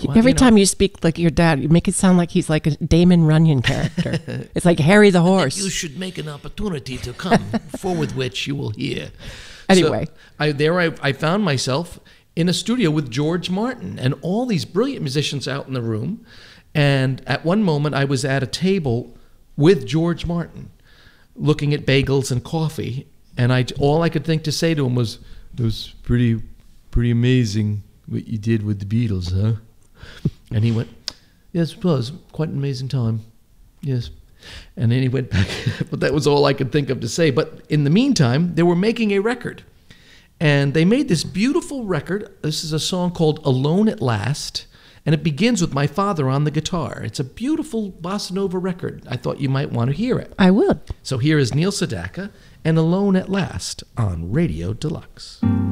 Every time you speak like your dad, you make it sound like he's like a Damon Runyon character. It's like Harry the horse. You should make an opportunity to come, forward which you will hear. Anyway. So I found myself in a studio with George Martin and all these brilliant musicians out in the room. And at one moment, I was at a table with George Martin, looking at bagels and coffee. And all I could think to say to him was, "It was pretty amazing what you did with the Beatles, huh?" And he went, "Yes, it was quite an amazing time. Yes." And then he went back. But that was all I could think of to say. But in the meantime, they were making a record. And they made this beautiful record. This is a song called Alone at Last. And it begins with my father on the guitar. It's a beautiful bossa nova record. I thought you might want to hear it. I would. So here is Neil Sedaka and Alone at Last on Radio Deluxe.